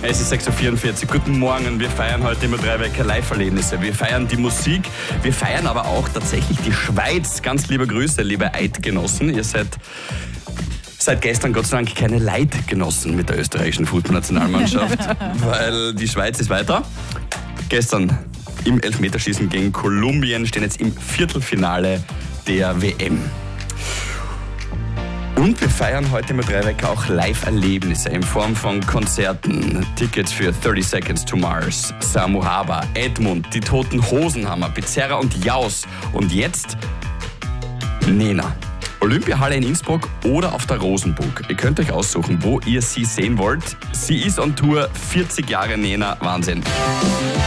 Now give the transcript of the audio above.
Es ist 6.44 Uhr. Guten Morgen. Wir feiern heute immer 3 Wecker Live-Erlebnisse. Wir feiern die Musik. Wir feiern aber auch tatsächlich die Schweiz. Ganz liebe Grüße, liebe Eidgenossen. Ihr seid seit gestern Gott sei Dank keine Leidgenossen mit der österreichischen Fußballnationalmannschaft, weil die Schweiz ist weiter. Gestern im Elfmeterschießen gegen Kolumbien stehen jetzt im Viertelfinale der WM. Und wir feiern heute mit 3 Wecker auch Live-Erlebnisse in Form von Konzerten. Tickets für 30 Seconds to Mars, Samu Haber, Edmund, die Toten Hosenhammer, Bizerra und Jaus. Und jetzt Nena. Olympiahalle in Innsbruck oder auf der Rosenburg. Ihr könnt euch aussuchen, wo ihr sie sehen wollt. Sie ist on Tour, 40 Jahre Nena, Wahnsinn.